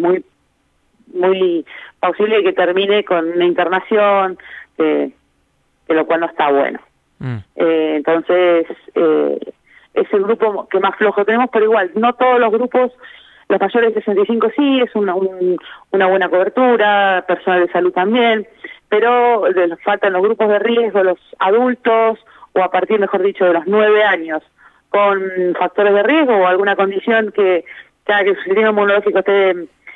muy posible que termine con una internación, que lo cual no está bueno. Entonces, es el grupo que más flojo tenemos, pero igual, no todos los grupos, los mayores de 65 sí, es una buena cobertura, personal de salud también, pero faltan los grupos de riesgo, los adultos, o a partir, mejor dicho, de los 9 años, con factores de riesgo o alguna condición que haga que su sistema inmunológico esté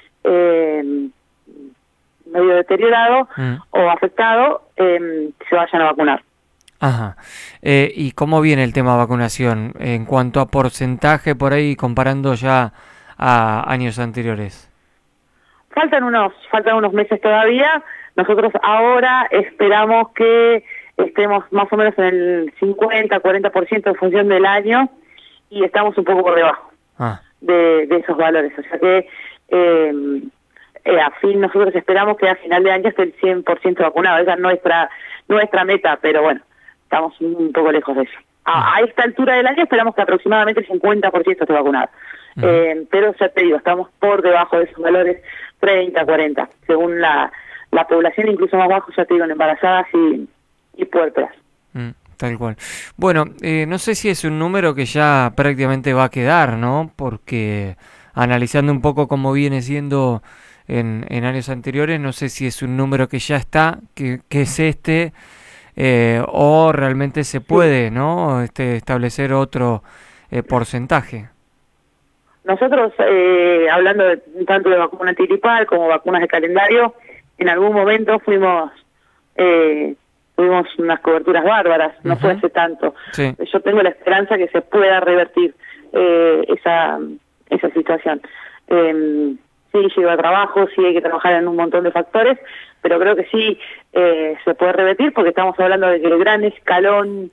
medio deteriorado o afectado, se vayan a vacunar. Ajá. ¿Y cómo viene el tema de vacunación en cuanto a porcentaje por ahí comparando ya a años anteriores? Faltan unos meses todavía. Nosotros ahora esperamos que estemos más o menos en el 50-40% en función del año y estamos un poco por debajo de esos valores. O sea que nosotros esperamos que a final de año esté el 100% vacunado. Esa es nuestra meta, pero bueno, estamos un poco lejos de eso. A esta altura del año esperamos que aproximadamente el 50% esté vacunado. Pero ya te digo, estamos por debajo de esos valores 30-40, según la población, incluso más bajo, ya te digo, en embarazadas y puérperas. Tal cual. Bueno, no sé si es un número que ya prácticamente va a quedar, ¿no? Porque analizando un poco cómo viene siendo en años anteriores, no sé si es un número que ya está, que es o realmente se puede, ¿no? Establecer otro porcentaje. Nosotros, hablando tanto de vacuna antigripal como vacunas de calendario, en algún momento fuimos unas coberturas bárbaras, no fue hace tanto. Sí. Yo tengo la esperanza que se pueda revertir esa situación. Sí, lleva trabajo, sí hay que trabajar en un montón de factores, pero creo que sí se puede revertir porque estamos hablando de que el gran escalón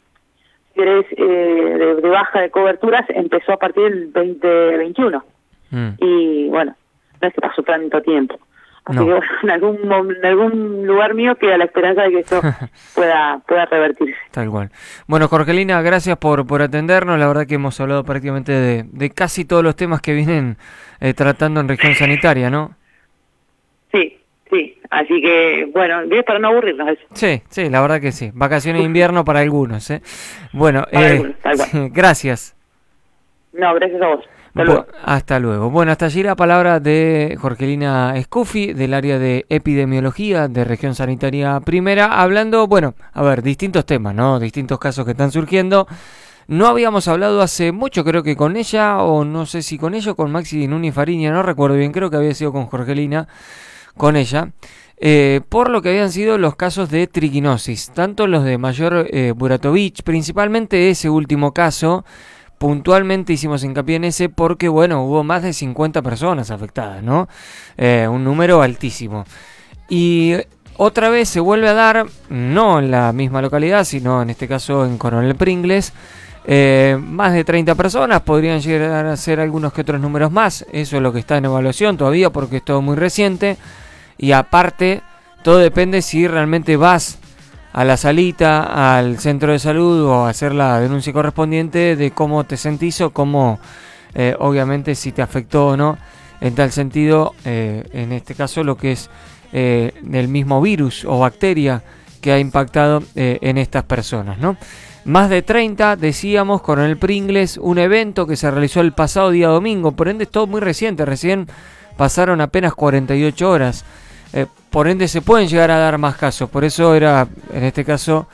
de baja de coberturas empezó a partir del 2021. Y bueno, no es que pasó tanto tiempo. Así que bueno, en algún lugar mío queda la esperanza de que esto pueda revertirse. Tal cual. Bueno, Jorgelina, gracias por atendernos. La verdad que hemos hablado prácticamente de casi todos los temas que vienen tratando en región sanitaria, ¿no? Sí, así que, bueno, es para no aburrirnos eso. Sí, la verdad que sí. Vacaciones de invierno para algunos, ¿eh? Bueno, algunos, tal cual. Gracias. No, gracias a vos. Hasta luego. Bueno, hasta allí la palabra de Jorgelina Scufi, del área de epidemiología de región sanitaria primera, hablando, bueno, a ver, distintos temas, ¿no? Distintos casos que están surgiendo. No habíamos hablado hace mucho, creo que con ella, o no sé si con ella o con Maxi Núñez Fariña, no recuerdo bien, creo que había sido con Jorgelina, con ella, por lo que habían sido los casos de triquinosis, tanto los de Mayor Buratovich, principalmente ese último caso. Puntualmente hicimos hincapié en ese porque, bueno, hubo más de 50 personas afectadas, ¿no? Un número altísimo. Y otra vez se vuelve a dar, no en la misma localidad, sino en este caso en Coronel Pringles, más de 30 personas, podrían llegar a ser algunos que otros números más. Eso es lo que está en evaluación todavía porque es todo muy reciente. Y aparte, todo depende si realmente vas a la salita, al centro de salud o a hacer la denuncia correspondiente de cómo te sentís o cómo, obviamente, si te afectó o no. En tal sentido, en este caso, lo que es el mismo virus o bacteria que ha impactado en estas personas, ¿no? Más de 30, decíamos, Coronel Pringles, un evento que se realizó el pasado día domingo, por ende es todo muy reciente, recién pasaron apenas 48 horas. Por ende se pueden llegar a dar más casos, por eso era en este caso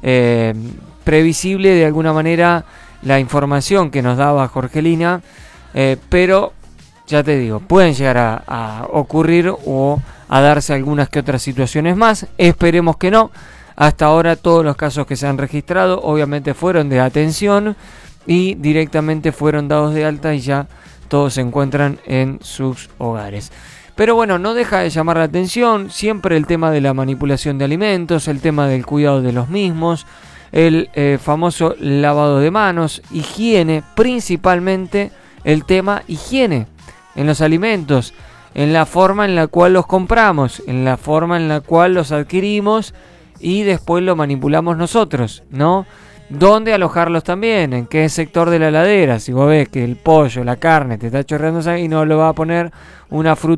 previsible de alguna manera la información que nos daba Jorgelina, pero ya te digo, pueden llegar a ocurrir o a darse algunas que otras situaciones más, esperemos que no. Hasta ahora todos los casos que se han registrado obviamente fueron de atención y directamente fueron dados de alta y ya todos se encuentran en sus hogares. Pero bueno, no deja de llamar la atención siempre el tema de la manipulación de alimentos, el tema del cuidado de los mismos, el famoso lavado de manos, higiene, principalmente el tema higiene en los alimentos, en la forma en la cual los compramos, en la forma en la cual los adquirimos y después lo manipulamos nosotros, ¿no? ¿Dónde alojarlos también? ¿En qué sector de la heladera? Si vos ves que el pollo, la carne te está chorreando y no lo va a poner una fruta